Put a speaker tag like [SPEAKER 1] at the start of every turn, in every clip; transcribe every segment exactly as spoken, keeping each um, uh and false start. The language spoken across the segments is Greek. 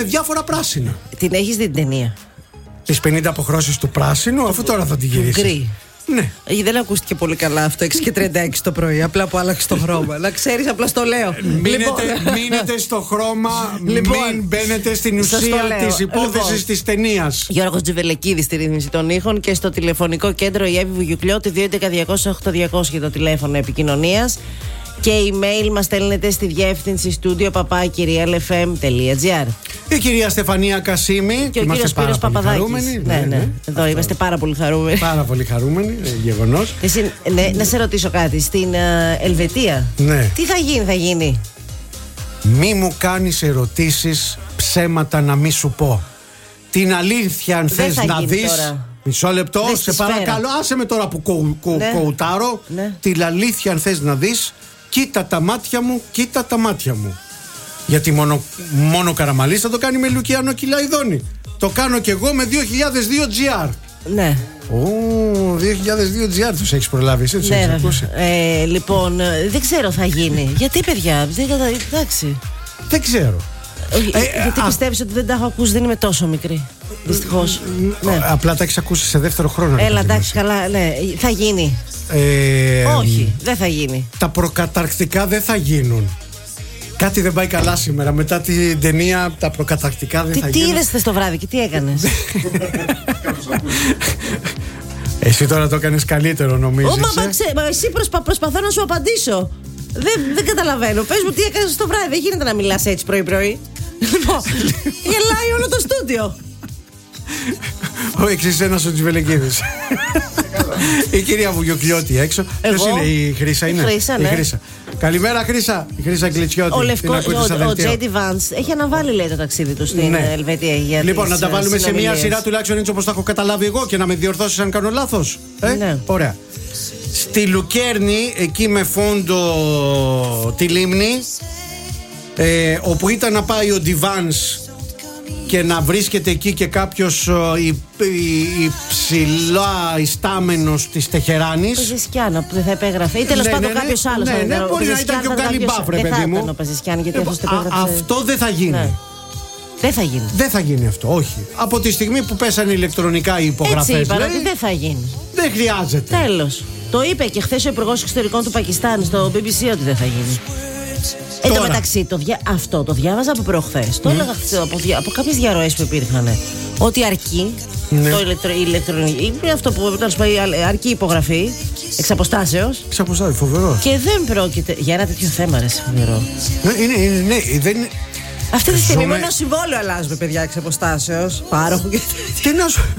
[SPEAKER 1] με διάφορα πράσινα.
[SPEAKER 2] Την έχεις δει την ταινία?
[SPEAKER 1] Τις πενήντα αποχρώσεις του πράσινου, αφού τώρα θα την γυρίσεις.
[SPEAKER 2] Γκρι.
[SPEAKER 1] Ναι.
[SPEAKER 2] Δεν ακούστηκε πολύ καλά αυτό, έξι και τριάντα έξι το πρωί. Απλά που άλλαξε το χρώμα. Να ξέρεις, απλά στο λέω.
[SPEAKER 1] Μείνετε,
[SPEAKER 2] λοιπόν,
[SPEAKER 1] μείνετε στο χρώμα,
[SPEAKER 2] λοιπόν,
[SPEAKER 1] μην μπαίνετε στην ουσία της υπόθεσης λοιπόν, της ταινίας.
[SPEAKER 2] Γιώργος Τζιβελεκίδης στη ρύθμιση των ήχων και στο τηλεφωνικό κέντρο η Εύη Βουγιουκλιώτη δύο έντεκα διακόσια οκτώ διακόσια για το τηλέφωνο επικοινωνίας. Και email μας στέλνετε στη διεύθυνση studio παπάκι real f m τελεία g r.
[SPEAKER 1] Η κυρία Στεφανία Κασίμη.
[SPEAKER 2] Και ο κύριος Σπύρος Παπαδάκης. Ναι, ναι, ναι, ναι. Εδώ είμαστε πάρα πολύ χαρούμενοι.
[SPEAKER 1] Πάρα πολύ χαρούμενοι, γεγονός.
[SPEAKER 2] Εσύ, ναι, να σε ρωτήσω κάτι. Στην uh, Ελβετία,
[SPEAKER 1] ναι.
[SPEAKER 2] τι θα γίνει, θα γίνει?
[SPEAKER 1] Μη μου κάνεις ερωτήσεις, ψέματα να μη σου πω. Την αλήθεια, αν θες να δεις. Τώρα. Μισό λεπτό, δεν σε παρακαλώ. Άσε με τώρα που κο, κο, ναι. κοουτάρω. Ναι. Την αλήθεια, αν θες να δεις. Κοίτα τα μάτια μου, κοίτα τα μάτια μου. Γιατί μόνο, μόνο Καραμαλής θα το κάνει με Λουκιάνο Κιλαϊδόνη. Το κάνω κι εγώ με δύο χιλιάδες δύο τζι αρ.
[SPEAKER 2] Ναι.
[SPEAKER 1] Ω, δύο χιλιάδες δύο τζι αρ τους έχεις προλάβει, εσύ τους ναι, έχεις ακούσει.
[SPEAKER 2] Ε, λοιπόν, δεν ξέρω θα γίνει. Γιατί, παιδιά, δεν κατα... εντάξει.
[SPEAKER 1] Δεν ξέρω.
[SPEAKER 2] Ε, ε, γιατί α... πιστεύεις ότι δεν τα έχω ακούσει, δεν είμαι τόσο μικρή. Δυστυχώς.
[SPEAKER 1] Ε, ναι. Απλά τα έχεις ακούσει σε δεύτερο χρόνο.
[SPEAKER 2] Έλα, εντάξει, καλά, ναι. Θα γίνει.
[SPEAKER 1] Ε,
[SPEAKER 2] Όχι, δεν θα γίνει.
[SPEAKER 1] Τα προκαταρκτικά δεν θα γίνουν. Κάτι δεν πάει καλά σήμερα. Μετά την ταινία τα προκαταρκτικά δεν
[SPEAKER 2] τι,
[SPEAKER 1] θα
[SPEAKER 2] τι
[SPEAKER 1] γίνουν.
[SPEAKER 2] Τι είδες χθες το βράδυ και τι έκανες?
[SPEAKER 1] Εσύ τώρα το έκανες καλύτερο νομίζεις?
[SPEAKER 2] Ω, μα, ξέ, μα εσύ προσπα, προσπαθώ να σου απαντήσω. Δεν, δεν καταλαβαίνω. Πες μου τι έκανες το βράδυ. Δεν γίνεται να μιλάς έτσι πρωί-πρωί. Λοιπόν, γελάει όλο το στούντιο.
[SPEAKER 1] Ο εξής ένας ο Τζιβελεκίδης. Η κυρία Βουγιουκλιώτη έξω. Ποιος είναι, η Χρύσα είναι?
[SPEAKER 2] Η Χρύσα, ναι.
[SPEAKER 1] Η Χρύσα. Καλημέρα Χρύσα. Η Χρύσα Γκλιτσιώτη.
[SPEAKER 2] Ο Λευκός, ο, ο Τζέι Ντι Βανς έχει αναβάλει, λέει, το ταξίδι του στην ναι. Ελβετία για
[SPEAKER 1] Λοιπόν,
[SPEAKER 2] τις,
[SPEAKER 1] να τα βάλουμε σε μια σειρά τουλάχιστον έτσι όπως τα έχω καταλάβει εγώ και να με διορθώσεις αν κάνω λάθος. Ε?
[SPEAKER 2] Ναι.
[SPEAKER 1] Ωραία. Στη Λουκέρνη, εκεί με φόντο τη λίμνη, ε, όπου ήταν να πάει ο Ντιβάνς και να βρίσκεται εκεί και κάποιος υψηλά ιστάμενος της Τεχεράνης.
[SPEAKER 2] Ο Πεζεσκιάνο που δεν θα επέγραφε. Ή τέλος
[SPEAKER 1] ναι,
[SPEAKER 2] πάντων
[SPEAKER 1] ναι,
[SPEAKER 2] κάποιος άλλος.
[SPEAKER 1] Ναι, ναι, μπορεί να ήταν και ο Γκαλιμπάφ, ρε παιδί μου.
[SPEAKER 2] Ο Πεζεσκιάνο, γιατί αυτός το επέγραψε.
[SPEAKER 1] Αυτό δεν θα γίνει.
[SPEAKER 2] Ναι. Δεν θα γίνει.
[SPEAKER 1] Δεν θα γίνει αυτό, όχι. Από τη στιγμή που πέσανε ηλεκτρονικά οι υπογραφές.
[SPEAKER 2] Έτσι είπα, ότι δεν θα γίνει.
[SPEAKER 1] Δεν χρειάζεται.
[SPEAKER 2] Τέλος. Το είπε και χθες ο Υπουργός Εξωτερικών του Πακιστάν στο μπι μπι σι ότι δεν θα γίνει. Εν τω μεταξύ, το δια... αυτό το διάβαζα από προχθές. Το έλεγα mm. από, δια... από κάποιες διαρροές που υπήρχαν. Ότι αρκεί ναι. το ηλεκτρο... ηλεκτρονικό. Αυτό που ήταν αρκεί υπογραφή εξ αποστάσεως.
[SPEAKER 1] Εξ αποστάσεως, φοβερό.
[SPEAKER 2] Και δεν πρόκειται για ένα τέτοιο θέμα, ρε, φοβερό.
[SPEAKER 1] Ναι, είναι, είναι, ναι, δεν είναι.
[SPEAKER 2] Αυτή τη στιγμή με ένα συμβόλαιο αλλάζουμε, παιδιά, εξ αποστάσεως. Πάροχο και
[SPEAKER 1] τι να σου.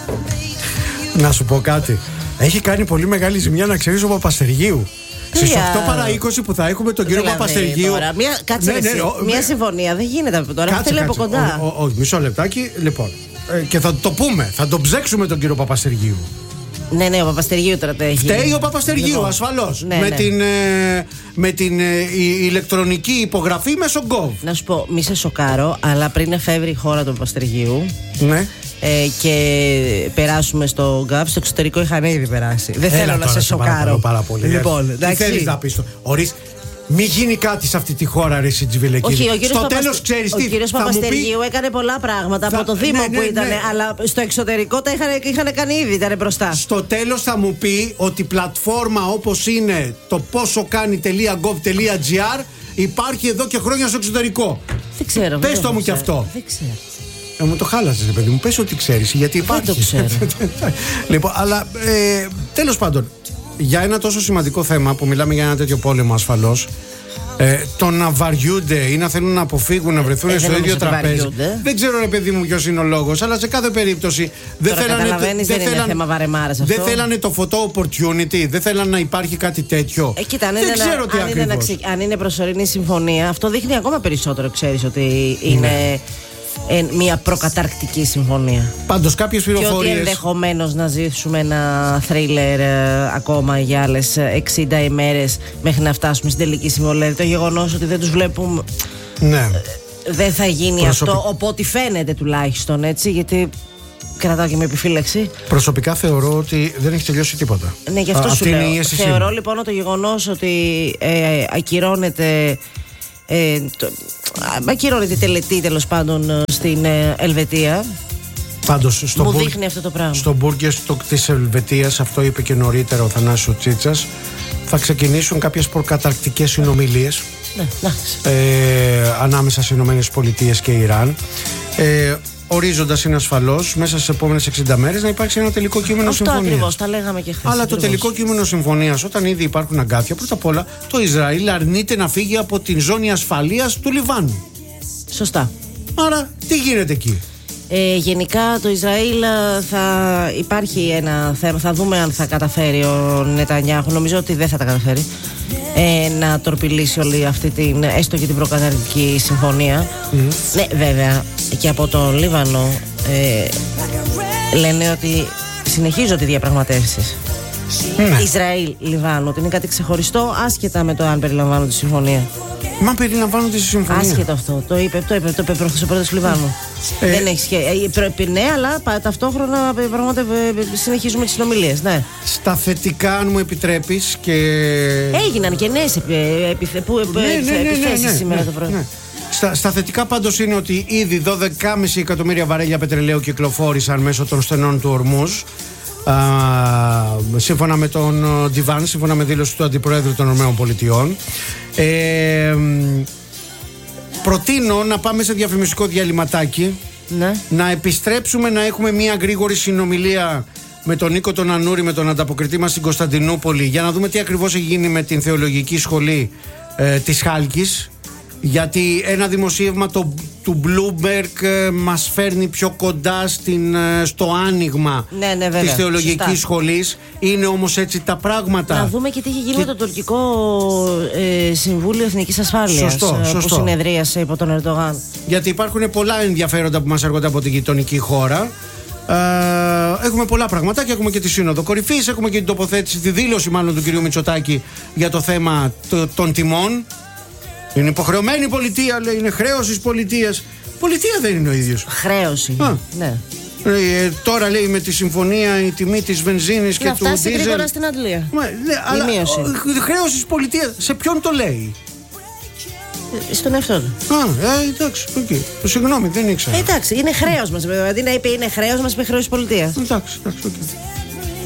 [SPEAKER 1] Να σου πω κάτι. Έχει κάνει πολύ μεγάλη ζημιά, να ξέρεις, ο Παπαστεργίου. Στις οκτώ παρά είκοσι που θα έχουμε τον κύριο δηλαδή, Παπαστεργίου.
[SPEAKER 2] Τώρα, μία, κάτσε ναι, ναι, ναι, μία συμφωνία δεν γίνεται από τώρα.
[SPEAKER 1] Κάτσε,
[SPEAKER 2] θέλει
[SPEAKER 1] κάτσε.
[SPEAKER 2] από κοντά.
[SPEAKER 1] Όχι, μισό λεπτάκι. Λοιπόν, ε, και θα το πούμε, θα τον ψέξουμε τον κύριο Παπαστεργίου.
[SPEAKER 2] Ναι, ναι, ο Παπαστεργίου τώρα τα έχει.
[SPEAKER 1] Φταίει ο Παπαστεργίου, λοιπόν, ασφαλώς. Ναι, με, ναι. Την, ε, με την ε, η, ηλεκτρονική υπογραφή μέσω Gov.
[SPEAKER 2] Να σου πω, μη σε σοκάρω, αλλά πριν εφεύρει η χώρα του Παπαστεργίου.
[SPEAKER 1] Ναι.
[SPEAKER 2] Ε, και περάσουμε στο γκάφ, στο εξωτερικό είχαν ήδη περάσει. Δεν Έλα θέλω να σε σοκάρω.
[SPEAKER 1] Πάρα πολύ.
[SPEAKER 2] Λοιπόν,
[SPEAKER 1] τι θέλεις να πεις? Ορίστε. Μη γίνει κάτι σε αυτή τη χώρα, ρε Τζιβελεκίδη. Στο τέλος ξέρεις τι.
[SPEAKER 2] Ο κύριος Παπαστεργίου πει... έκανε πολλά πράγματα θα... από το Δήμο ναι, ναι, που ήταν, ναι. αλλά στο εξωτερικό τα είχαν, είχαν κάνει ήδη, ήταν μπροστά.
[SPEAKER 1] Στο τέλος θα μου πει ότι πλατφόρμα όπως είναι το πόσο κάνει.gov.gr υπάρχει εδώ και χρόνια στο εξωτερικό.
[SPEAKER 2] Δεν ξέρω.
[SPEAKER 1] Πες το μου κι αυτό.
[SPEAKER 2] Δεν ξέρω.
[SPEAKER 1] Ε, μου το χάλασες, παιδί μου. Πες ότι ξέρεις, γιατί υπάρχει.
[SPEAKER 2] Δεν το ξέρω.
[SPEAKER 1] Λοιπόν, αλλά ε, τέλος πάντων, για ένα τόσο σημαντικό θέμα που μιλάμε για ένα τέτοιο πόλεμο ασφαλώς, ε, το να βαριούνται ή να θέλουν να αποφύγουν να βρεθούν ε, στο ίδιο τραπέζι. Δεν ξέρω, ρε παιδί μου, ποιος είναι ο λόγος, αλλά σε κάθε περίπτωση δεν
[SPEAKER 2] Τώρα
[SPEAKER 1] θέλανε.
[SPEAKER 2] Δεν, δεν είναι θέμα βαρεμάρας αυτό.
[SPEAKER 1] Δεν θέλανε το photo opportunity, δεν θέλανε να υπάρχει κάτι τέτοιο.
[SPEAKER 2] Ε, κοίτα,
[SPEAKER 1] δεν ξέρω
[SPEAKER 2] ένα,
[SPEAKER 1] τι
[SPEAKER 2] αν,
[SPEAKER 1] ακριβώς.
[SPEAKER 2] είναι αν είναι προσωρινή συμφωνία, αυτό δείχνει ακόμα περισσότερο, ξέρεις, ότι είναι. Ναι. Ε, μια προκαταρκτική συμφωνία.
[SPEAKER 1] Πάντως κάποιες πληροφορίες.
[SPEAKER 2] Και ότι ενδεχομένως να ζήσουμε ένα θρίλερ ε, ακόμα για άλλες εξήντα ημέρες μέχρι να φτάσουμε στην τελική συμβολή. Το γεγονός ότι δεν τους βλέπουμε.
[SPEAKER 1] Ναι.
[SPEAKER 2] Ε, δεν θα γίνει Προσωπι... αυτό, οπότε φαίνεται τουλάχιστον, έτσι, γιατί κρατάω και με επιφύλαξη.
[SPEAKER 1] Προσωπικά θεωρώ ότι δεν έχει τελειώσει τίποτα.
[SPEAKER 2] Ναι, γι' αυτό
[SPEAKER 1] Α,
[SPEAKER 2] σου λέω. Θεωρώ λοιπόν το γεγονός ότι ε, ακυρώνεται. Ε, το, ακυρώνεται η τελετή τέλος πάντων στην ε, Ελβετία.
[SPEAKER 1] Πάντως, στο
[SPEAKER 2] μου
[SPEAKER 1] μπουρ...
[SPEAKER 2] δείχνει αυτό το πράγμα.
[SPEAKER 1] Στο μπουργκερ της Ελβετίας, αυτό είπε και νωρίτερα ο Θανάσης ο Τσίτσας, θα ξεκινήσουν κάποιες προκαταρκτικές συνομιλίες
[SPEAKER 2] ναι,
[SPEAKER 1] ε, ανάμεσα στις Ηνωμένες Πολιτείες και Ιράν. Ε, ορίζοντας είναι ασφαλώς μέσα στις επόμενες εξήντα μέρες να υπάρξει ένα τελικό κείμενο συμφωνίας. Αυτό
[SPEAKER 2] ακριβώς, τα λέγαμε και χθες.
[SPEAKER 1] Αλλά
[SPEAKER 2] ακριβώς.
[SPEAKER 1] Το τελικό κείμενο συμφωνίας, όταν ήδη υπάρχουν αγκάθια, πρώτα απ' όλα το Ισραήλ αρνείται να φύγει από την ζώνη ασφαλείας του Λιβάνου.
[SPEAKER 2] Σωστά.
[SPEAKER 1] Άρα τι γίνεται εκεί?
[SPEAKER 2] Ε, γενικά το Ισραήλ θα υπάρχει ένα θέμα, θα δούμε αν θα καταφέρει ο Νετανιάχου, νομίζω ότι δεν θα τα καταφέρει, ε, να τορπιλήσει όλη αυτή την, έστω και την προκαταρκτική συμφωνία. Mm. Ναι, βέβαια και από το Λίβανο ε, λένε ότι συνεχίζονται οι διαπραγματεύσεις. Mm. Ισραήλ-Λιβάνου, ότι είναι κάτι ξεχωριστό, άσχετα με το αν περιλαμβάνονται στη συμφωνία.
[SPEAKER 1] Μα περιλαμβάνονται στη συμφωνία.
[SPEAKER 2] Άσχετο αυτό. Το είπε, το είπε, το είπε προχθές ο πρόεδρος του Λιβάνου. Ε, Δεν έχει σχέση. Πρέπει, ναι, αλλά ταυτόχρονα συνεχίζουμε τις συνομιλίες. Ναι.
[SPEAKER 1] Στα θετικά, αν μου επιτρέπεις. Και...
[SPEAKER 2] έγιναν και νέες επιθέσεις σήμερα το πρωί. Ναι.
[SPEAKER 1] Στα, στα θετικά πάντως είναι ότι ήδη δώδεκα κόμμα πέντε εκατομμύρια βαρέλια πετρελαίου κυκλοφόρησαν μέσω των στενών του Ορμούζ. Uh, σύμφωνα με τον Ντιβάν, σύμφωνα με δήλωση του Αντιπροέδρου των ΗΠΑ. Ε, προτείνω να πάμε σε διαφημιστικό διαλυματάκι, ναι. Να επιστρέψουμε να έχουμε μια γρήγορη συνομιλία με τον Νίκο τον Ανούρη, με τον ανταποκριτή μας στην Κωνσταντινούπολη, για να δούμε τι ακριβώς έχει γίνει με την θεολογική σχολή ε, της Χάλκης. Γιατί ένα δημοσίευμα το, του Bloomberg ε, μας φέρνει πιο κοντά στην, ε, στο άνοιγμα
[SPEAKER 2] ναι, ναι,
[SPEAKER 1] της θεολογικής Σωστά. σχολής. Είναι όμως έτσι τα πράγματα.
[SPEAKER 2] Να δούμε και τι έχει γίνει και... με το τουρκικό ε, Συμβούλιο Εθνικής Ασφάλειας.
[SPEAKER 1] Σωστό, σωστό.
[SPEAKER 2] Που συνεδρίασε υπό τον Ερντογάν.
[SPEAKER 1] Γιατί υπάρχουν πολλά ενδιαφέροντα που μας έρχονται από τη γειτονική χώρα. Ε, έχουμε πολλά πραγματάκια. Έχουμε και τη Σύνοδο Κορυφής, έχουμε και την τοποθέτηση, τη δήλωση μάλλον του κ. Μητσοτάκη για το θέμα το, των τιμών. Είναι υποχρεωμένη η πολιτεία, λέει, είναι χρέος της πολιτείας. Πολιτεία δεν είναι ο ίδιος.
[SPEAKER 2] Χρέωση. Α. Ναι.
[SPEAKER 1] Ε, τώρα λέει με τη συμφωνία η τιμή της βενζίνης και του ντίζελ. Να φτάσει
[SPEAKER 2] γρήγορα στην αντλία.
[SPEAKER 1] Μα, ναι, αλλά χρέος της πολιτείας, σε ποιον το λέει?
[SPEAKER 2] Ε, στον εαυτό του.
[SPEAKER 1] Α, ε, εντάξει, okay. Συγγνώμη, δεν ήξερα.
[SPEAKER 2] Ε, εντάξει, είναι χρέος μας. Αντί να είπε είναι χρέος μας, είπε χρέος της πολιτείας.
[SPEAKER 1] Εντάξει, εντάξει, okay.